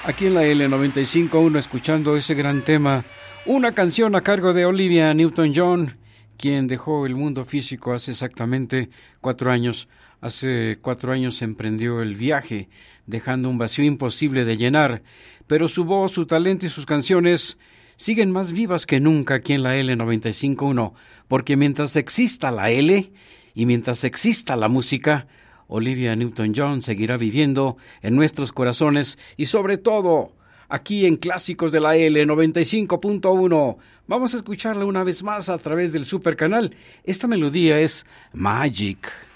Aquí en la L95.1 escuchando ese gran tema, una canción a cargo de Olivia Newton-John, quien dejó el mundo físico hace exactamente 4 años. Hace 4 años emprendió el viaje, dejando un vacío imposible de llenar, pero su voz, su talento y sus canciones siguen más vivas que nunca aquí en la L95.1, porque mientras exista la L y mientras exista la música, Olivia Newton-John seguirá viviendo en nuestros corazones y sobre todo aquí en Clásicos de la L95.1. Vamos a escucharla una vez más a través del Super Canal. Esta melodía es Magic.